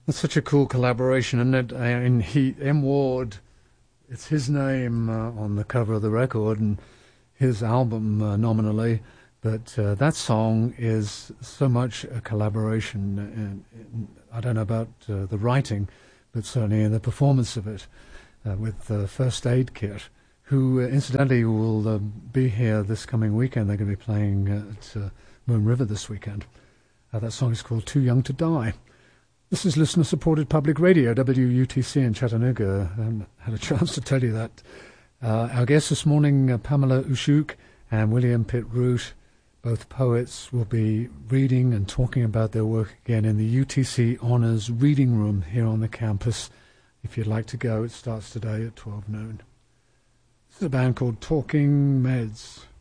That's such a cool collaboration, isn't it? And M. Ward, it's his name on the cover of the record and his album nominally, but that song is so much a collaboration. I don't know about the writing, but certainly in the performance of it with First Aid Kit, who incidentally will be here this coming weekend. They're going to be playing at Moon River this weekend. That song is called Too Young to Die. This is listener-supported public radio, WUTC in Chattanooga. I haven't had a chance to tell you that. Our guests this morning, Pamela Ushuk and William Pitt Root, both poets, will be reading and talking about their work again in the UTC Honours Reading Room here on the campus. If you'd like to go, it starts today at 12 noon. This is a band called Talking Meds.